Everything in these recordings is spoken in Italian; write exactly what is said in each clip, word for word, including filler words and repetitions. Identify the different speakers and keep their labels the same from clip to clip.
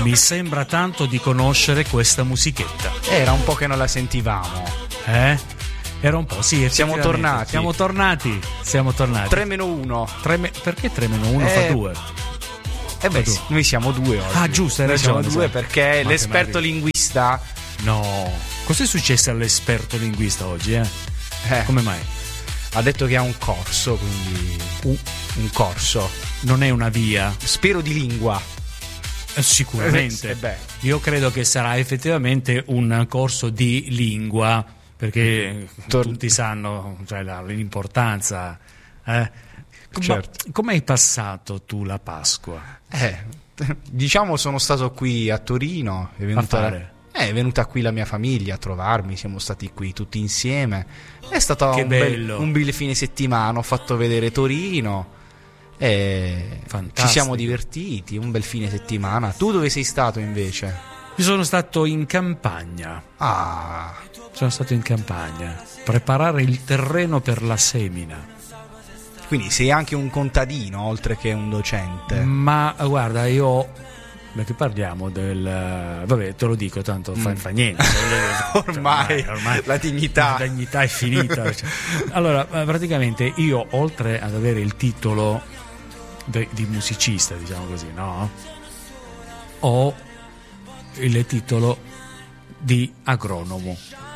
Speaker 1: Mi sembra tanto di conoscere questa musichetta.
Speaker 2: Era un po' che non la sentivamo.
Speaker 1: Eh? Era un po', sì.
Speaker 2: Siamo tornati.
Speaker 1: Siamo tornati. Siamo tornati.
Speaker 2: tre meno uno.
Speaker 1: Me- perché tre meno uno
Speaker 2: eh,
Speaker 1: fa due?
Speaker 2: Eh beh, sì, noi siamo due oggi.
Speaker 1: Ah, giusto, hai
Speaker 2: noi
Speaker 1: ragione.
Speaker 2: Siamo due perché
Speaker 1: Ma
Speaker 2: l'esperto linguista.
Speaker 1: No. Cos'è successo all'esperto linguista oggi, eh?
Speaker 2: eh?
Speaker 1: Come mai?
Speaker 2: Ha detto che ha un corso, quindi.
Speaker 1: Uh.
Speaker 2: Un corso.
Speaker 1: Non è una via.
Speaker 2: Spero di lingua.
Speaker 1: Eh, sicuramente.
Speaker 2: Eh beh.
Speaker 1: Io credo che sarà effettivamente un corso di lingua, perché Tor- tutti sanno, cioè, la, l'importanza. Eh?
Speaker 2: Certo.
Speaker 1: Come hai passato tu la Pasqua?
Speaker 2: Eh, diciamo sono stato qui a Torino. È venuta,
Speaker 1: a fare?
Speaker 2: Eh, è venuta qui la mia famiglia a trovarmi, siamo stati qui tutti insieme. È stato
Speaker 1: che
Speaker 2: un
Speaker 1: bello.
Speaker 2: bel, un bel fine settimana, ho fatto vedere Torino. E ci siamo divertiti, un bel fine settimana. Tu dove sei stato invece?
Speaker 1: Io sono stato in campagna.
Speaker 2: Ah,
Speaker 1: sono stato in campagna. Preparare il terreno per la semina.
Speaker 2: Quindi sei anche un contadino oltre che un docente.
Speaker 1: Ma guarda, io perché parliamo del vabbè, te lo dico, tanto fa, mm. fa niente.
Speaker 2: ormai, ormai, ormai la dignità
Speaker 1: la dignità è finita. Allora, praticamente io, oltre ad avere il titolo De, di musicista, diciamo così, no? Ho il titolo di agronomo.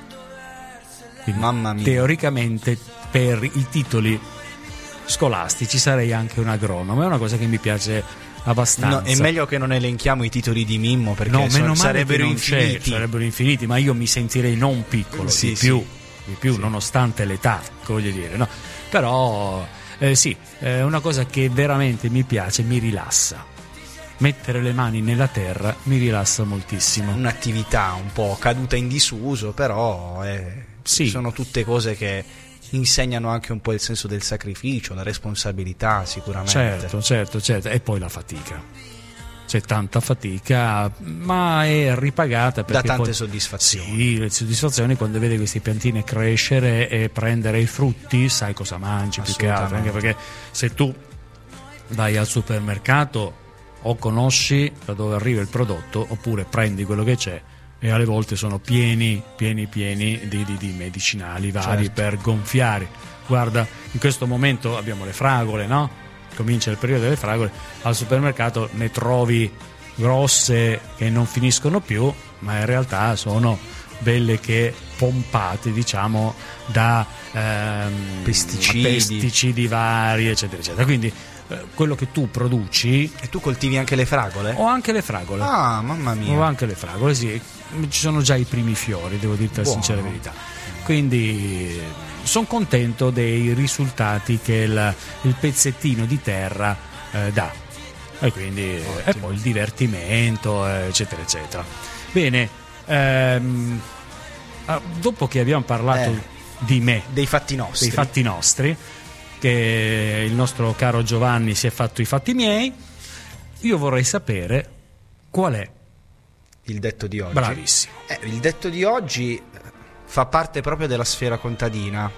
Speaker 1: Quindi,
Speaker 2: mamma mia.
Speaker 1: Teoricamente per i titoli scolastici sarei anche un agronomo. È una cosa che mi piace abbastanza.
Speaker 2: No, è meglio che non elenchiamo i titoli di Mimmo, perché
Speaker 1: no,
Speaker 2: so,
Speaker 1: meno
Speaker 2: sarebbero infiniti.
Speaker 1: Sarebbero infiniti, ma io mi sentirei non piccolo,
Speaker 2: sì,
Speaker 1: di più,
Speaker 2: sì.
Speaker 1: di più
Speaker 2: sì.
Speaker 1: nonostante l'età, voglio dire, no? Però Eh, sì, è una cosa che veramente mi piace, mi rilassa. Mettere le mani nella terra mi rilassa moltissimo.
Speaker 2: Un'attività un po' caduta in disuso, però eh,
Speaker 1: sì.
Speaker 2: sono tutte cose che insegnano anche un po' il senso del sacrificio, la responsabilità, sicuramente.
Speaker 1: Certo, certo, certo. E poi la fatica. C'è tanta fatica, ma è ripagata perché
Speaker 2: da tante
Speaker 1: poi,
Speaker 2: soddisfazioni.
Speaker 1: Sì, le soddisfazioni quando vedi queste piantine crescere e prendere i frutti, sai cosa mangi più che altro, anche perché se tu vai al supermercato o conosci da dove arriva il prodotto oppure prendi quello che c'è, e alle volte sono pieni, pieni, pieni di, di, di medicinali vari, certo, per gonfiare. Guarda, in questo momento abbiamo le fragole, no? Comincia il periodo delle fragole, al supermercato ne trovi grosse che non finiscono più, ma in realtà sono belle che pompate, diciamo, da ehm,
Speaker 2: pesticidi.
Speaker 1: pesticidi vari, eccetera, eccetera. Quindi eh, quello che tu produci.
Speaker 2: E tu coltivi anche le fragole?
Speaker 1: Ho anche le fragole.
Speaker 2: Ah, mamma mia.
Speaker 1: Ho anche le fragole, sì. Ci sono già i primi fiori, devo dirti la Buono. sincera verità. Quindi sono contento dei risultati che il, il pezzettino di terra eh, dà, e quindi Ottimo. E poi il divertimento, eccetera eccetera. Bene, ehm, dopo che abbiamo parlato
Speaker 2: eh,
Speaker 1: di me,
Speaker 2: dei fatti nostri
Speaker 1: dei fatti nostri, che il nostro caro Giovanni si è fatto i fatti miei, io vorrei sapere qual è
Speaker 2: il detto di oggi.
Speaker 1: Bravissimo.
Speaker 2: Eh, il detto di oggi fa parte proprio della sfera contadina.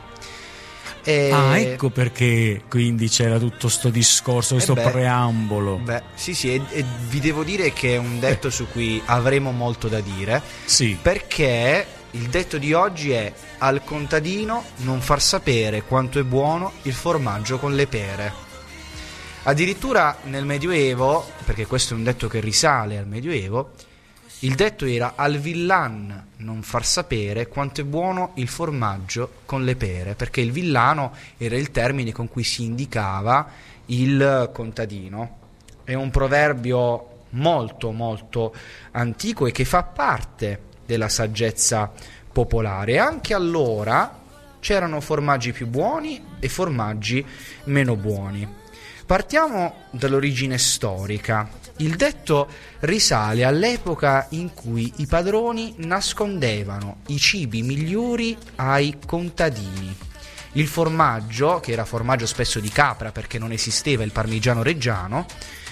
Speaker 2: E...
Speaker 1: Ah, ecco perché quindi c'era tutto sto discorso, questo
Speaker 2: eh beh,
Speaker 1: preambolo.
Speaker 2: Beh, sì, sì, e, e vi devo dire che è un detto eh. su cui avremo molto da dire.
Speaker 1: Sì.
Speaker 2: Perché il detto di oggi è: al contadino non far sapere quanto è buono il formaggio con le pere. Addirittura nel Medioevo, perché questo è un detto che risale al Medioevo, il detto era: al villan non far sapere quanto è buono il formaggio con le pere, perché il villano era il termine con cui si indicava il contadino. È un proverbio molto molto antico e che fa parte della saggezza popolare. Anche allora c'erano formaggi più buoni e formaggi meno buoni. Partiamo dall'origine storica. Il detto risale all'epoca in cui i padroni nascondevano i cibi migliori ai contadini. Il formaggio, che era formaggio spesso di capra perché non esisteva il parmigiano reggiano,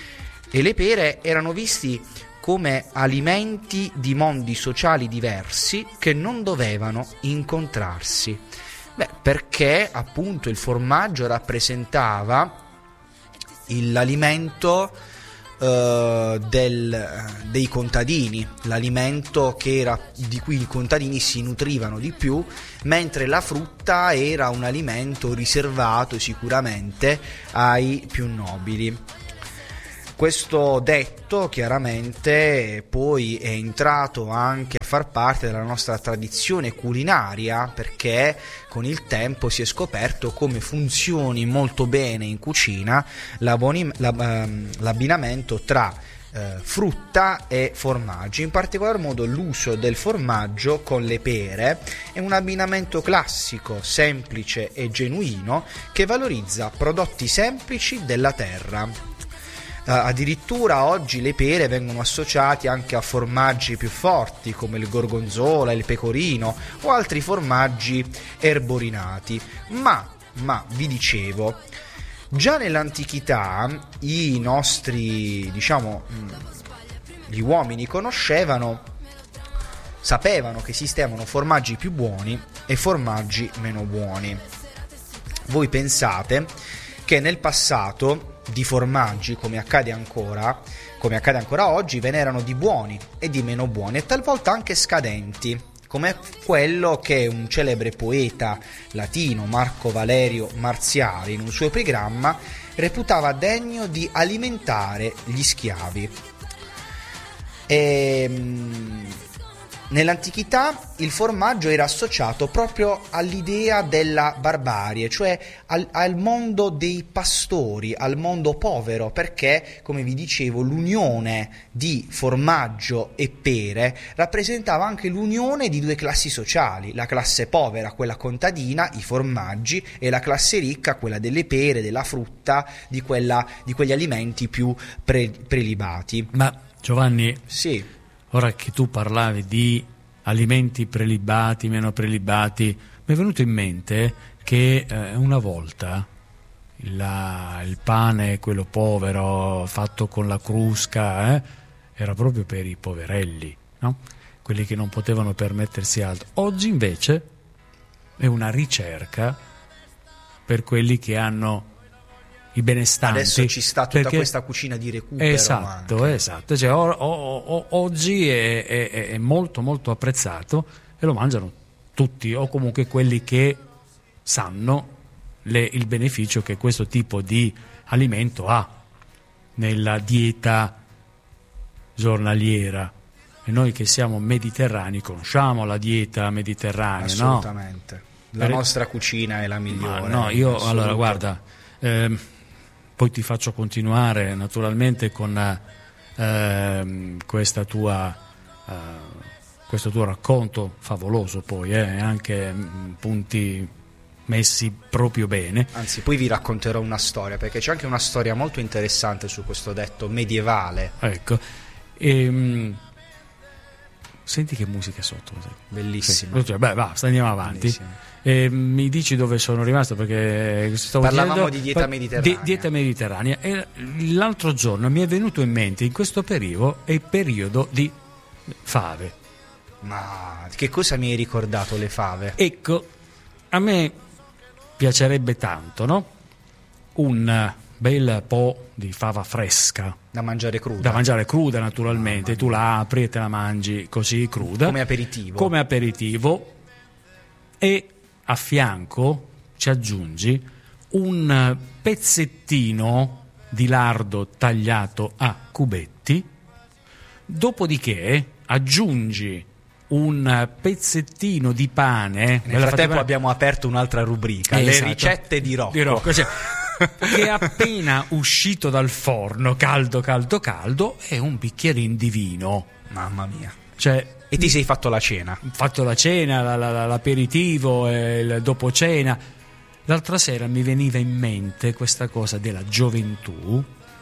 Speaker 2: e le pere erano visti come alimenti di mondi sociali diversi che non dovevano incontrarsi. Beh, perché appunto il formaggio rappresentava l'alimento eh, del, dei contadini, l'alimento che era, di cui i contadini si nutrivano di più, mentre la frutta era un alimento riservato sicuramente ai più nobili. Questo detto chiaramente poi è entrato anche a far parte della nostra tradizione culinaria, perché con il tempo si è scoperto come funzioni molto bene in cucina l'abbinamento tra eh, frutta e formaggi. In particolar modo l'uso del formaggio con le pere è un abbinamento classico, semplice e genuino, che valorizza prodotti semplici della terra. Uh, addirittura oggi le pere vengono associate anche a formaggi più forti come il gorgonzola, il pecorino o altri formaggi erborinati. Ma, ma vi dicevo, già nell'antichità i nostri, diciamo, gli uomini conoscevano, sapevano che esistevano formaggi più buoni e formaggi meno buoni. Voi pensate che nel passato di formaggi, come accade ancora, come accade ancora oggi, ve n'erano di buoni e di meno buoni, e talvolta anche scadenti, come quello che un celebre poeta latino, Marco Valerio Marziali, in un suo epigramma reputava degno di alimentare gli schiavi. E nell'antichità il formaggio era associato proprio all'idea della barbarie, cioè al, al mondo dei pastori, al mondo povero, perché, come vi dicevo, l'unione di formaggio e pere rappresentava anche l'unione di due classi sociali: la classe povera, quella contadina, i formaggi, e la classe ricca, quella delle pere, della frutta, di, quella, di quegli alimenti più pre, prelibati.
Speaker 1: Ma Giovanni,
Speaker 2: sì.
Speaker 1: Ora che tu parlavi di alimenti prelibati, meno prelibati, mi è venuto in mente che eh, una volta la, il pane, quello povero, fatto con la crusca, eh, era proprio per i poverelli, no? Quelli che non potevano permettersi altro. Oggi invece è una ricerca per quelli che hanno i benestanti.
Speaker 2: Adesso ci sta tutta
Speaker 1: perché...
Speaker 2: questa cucina di recupero.
Speaker 1: Esatto,
Speaker 2: anche.
Speaker 1: esatto. Cioè, o, o, o, oggi è, è, è molto molto apprezzato e lo mangiano tutti, o comunque quelli che sanno le, il beneficio che questo tipo di alimento ha nella dieta giornaliera. E noi che siamo mediterranei conosciamo la dieta mediterranea,
Speaker 2: assolutamente,
Speaker 1: no?
Speaker 2: La
Speaker 1: per...
Speaker 2: nostra cucina è la migliore.
Speaker 1: Ma no, io allora guarda, ehm, poi ti faccio continuare naturalmente con eh, questa tua, eh, questo tuo racconto favoloso, poi eh, anche mh, punti messi proprio bene.
Speaker 2: Anzi, poi vi racconterò una storia, perché c'è anche una storia molto interessante su questo detto medievale.
Speaker 1: Ecco, e, mh, senti che musica sotto.
Speaker 2: Bellissima.
Speaker 1: Sì. Beh, basta, andiamo avanti.
Speaker 2: Bellissima.
Speaker 1: E mi dici dove sono rimasto, perché stavo
Speaker 2: parlavamo
Speaker 1: dicendo,
Speaker 2: di dieta mediterranea.
Speaker 1: Di, dieta mediterranea e l'altro giorno mi è venuto in mente, in questo periodo è il periodo di fave.
Speaker 2: Ma che cosa mi hai ricordato le fave?
Speaker 1: Ecco, a me piacerebbe tanto, no? Un bel po' di fava fresca
Speaker 2: da mangiare cruda.
Speaker 1: Da mangiare cruda, naturalmente. Tu la apri e te la mangi così cruda.
Speaker 2: Come aperitivo.
Speaker 1: Come aperitivo. E a fianco ci aggiungi un pezzettino di lardo tagliato a cubetti, dopodiché aggiungi un pezzettino di pane.
Speaker 2: Nel frattempo fate... abbiamo aperto un'altra rubrica, esatto. Le ricette di Rocco,
Speaker 1: di Rocco cioè, che è appena uscito dal forno, caldo caldo caldo, e un bicchierino di vino.
Speaker 2: Mamma mia.
Speaker 1: Cioè,
Speaker 2: e ti sei fatto la cena?
Speaker 1: Ho fatto la cena, la, la, l'aperitivo, e il dopo cena. L'altra sera mi veniva in mente questa cosa della gioventù,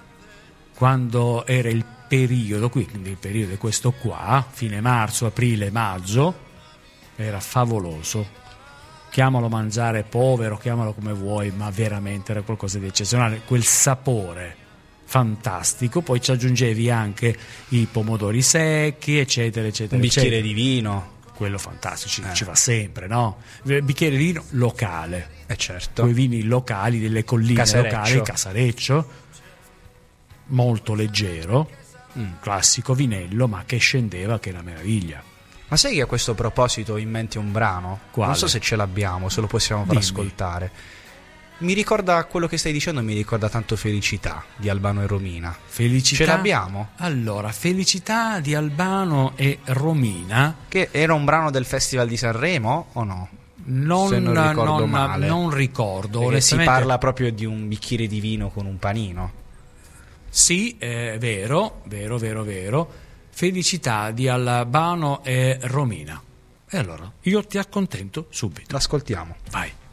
Speaker 1: quando era il periodo, quindi il periodo è questo qua, fine marzo, aprile, maggio, era favoloso. Chiamalo mangiare povero, chiamalo come vuoi, ma veramente era qualcosa di eccezionale. Quel sapore fantastico, poi ci aggiungevi anche i pomodori secchi, eccetera eccetera,
Speaker 2: un bicchiere
Speaker 1: eccetera.
Speaker 2: Di vino,
Speaker 1: quello fantastico, ci,
Speaker 2: eh.
Speaker 1: ci va sempre, no? Bicchiere di vino locale,
Speaker 2: eh certo,
Speaker 1: quei vini locali delle colline
Speaker 2: Casareccio.
Speaker 1: locali, Casareccio, molto leggero, mm. classico vinello, ma che scendeva che è la meraviglia.
Speaker 2: Ma sai che a questo proposito ho in mente un brano?
Speaker 1: Quale?
Speaker 2: Non so se ce l'abbiamo, se lo possiamo far
Speaker 1: Dimmi.
Speaker 2: ascoltare. Mi ricorda quello che stai dicendo, mi ricorda tanto Felicità di Albano e Romina.
Speaker 1: Felicità?
Speaker 2: Ce l'abbiamo?
Speaker 1: Allora, Felicità di Albano e Romina.
Speaker 2: Che era un brano del Festival di Sanremo o no?
Speaker 1: Non,
Speaker 2: se non ricordo
Speaker 1: non,
Speaker 2: male.
Speaker 1: Non ricordo.
Speaker 2: Perché si
Speaker 1: onestamente.
Speaker 2: parla proprio di un bicchiere di vino con un panino.
Speaker 1: Sì, è vero, vero, vero, vero. Felicità di Albano e Romina. E allora, io ti accontento subito.
Speaker 2: L'ascoltiamo.
Speaker 1: Vai.